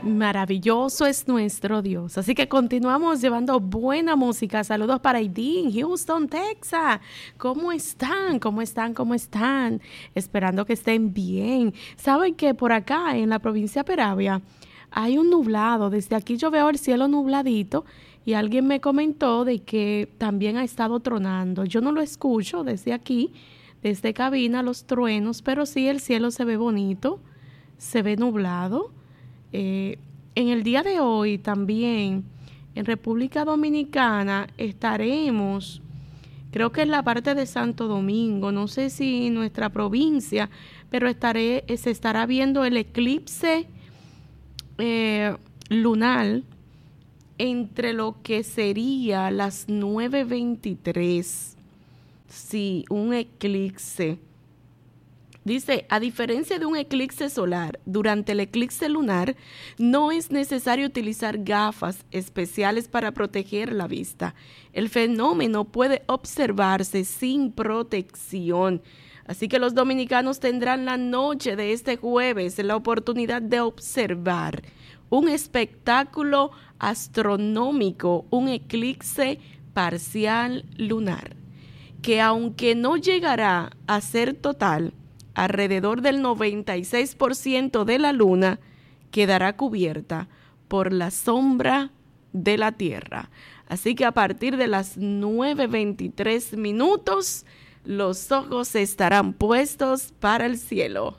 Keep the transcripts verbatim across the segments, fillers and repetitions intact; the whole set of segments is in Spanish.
Maravilloso es nuestro Dios. Así que continuamos llevando buena música. Saludos para Aideen, Houston, Texas. ¿Cómo están? ¿Cómo están? ¿Cómo están? Esperando que estén bien. Saben que por acá en la provincia de Peravia hay un nublado. Desde aquí yo veo el cielo nubladito y alguien me comentó de que también ha estado tronando. Yo no lo escucho desde aquí, desde cabina, los truenos, pero sí el cielo se ve bonito, se ve nublado. Eh, en el día de hoy también en República Dominicana estaremos, creo que en la parte de Santo Domingo, no sé si en nuestra provincia, pero estaré, se estará viendo el eclipse eh, lunar entre lo que sería las nueve veintitrés. Sí, un eclipse. Dice, a diferencia de un eclipse solar, durante el eclipse lunar no es necesario utilizar gafas especiales para proteger la vista. El fenómeno puede observarse sin protección. Así que los dominicanos tendrán la noche de este jueves la oportunidad de observar un espectáculo astronómico, un eclipse parcial lunar, que aunque no llegará a ser total, alrededor del noventa y seis por ciento de la luna quedará cubierta por la sombra de la Tierra. Así que a partir de las nueve veintitrés minutos, los ojos estarán puestos para el cielo.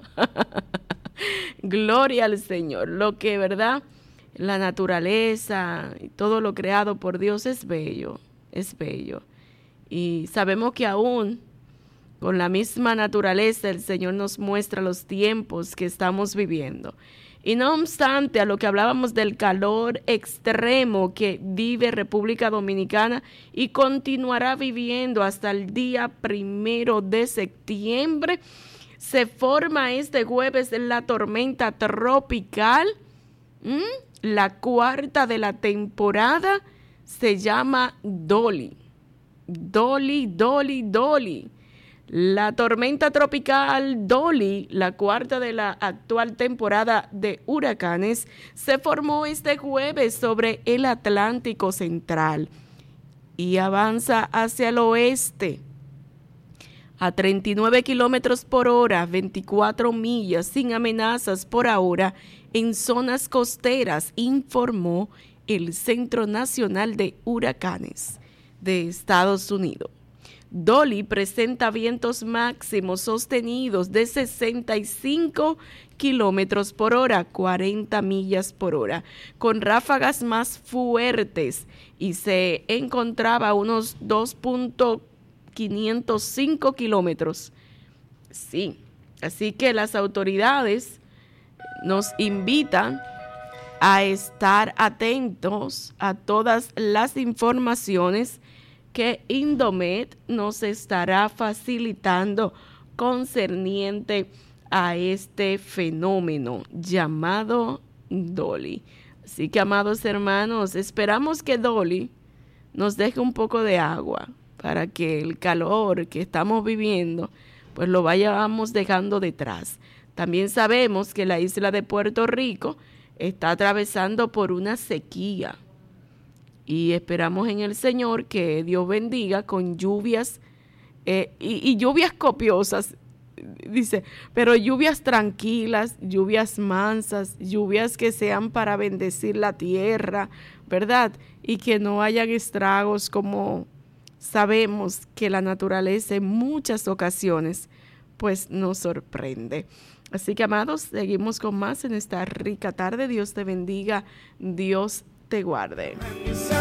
Gloria al Señor. Lo que, ¿verdad? La naturaleza y todo lo creado por Dios es bello, es bello. Y sabemos que aún con la misma naturaleza, el Señor nos muestra los tiempos que estamos viviendo. Y no obstante, a lo que hablábamos del calor extremo que vive República Dominicana y continuará viviendo hasta el día primero de septiembre, se forma este jueves la tormenta tropical, ¿Mm? la cuarta de la temporada, se llama Dolly. Dolly, Dolly, Dolly. La tormenta tropical Dolly, la cuarta de la actual temporada de huracanes, se formó este jueves sobre el Atlántico Central y avanza hacia el oeste a treinta y nueve kilómetros por hora, veinticuatro millas, sin amenazas por ahora en zonas costeras, informó el Centro Nacional de Huracanes de Estados Unidos. Dolly presenta vientos máximos sostenidos de sesenta y cinco kilómetros por hora, cuarenta millas por hora, con ráfagas más fuertes, y se encontraba a unos dos punto quinientos cinco kilómetros. Sí, así que las autoridades nos invitan a estar atentos a todas las informaciones que Indomet nos estará facilitando concerniente a este fenómeno llamado Dolly. Así que, amados hermanos, esperamos que Dolly nos deje un poco de agua para que el calor que estamos viviendo, pues lo vayamos dejando detrás. También sabemos que la isla de Puerto Rico está atravesando por una sequía. Y esperamos en el Señor que Dios bendiga con lluvias eh, y, y lluvias copiosas, dice, pero lluvias tranquilas, lluvias mansas, lluvias que sean para bendecir la tierra, ¿verdad? Y que no hayan estragos, como sabemos que la naturaleza en muchas ocasiones pues nos sorprende. Así que, amados, seguimos con más en esta rica tarde. Dios te bendiga, Dios te guarde.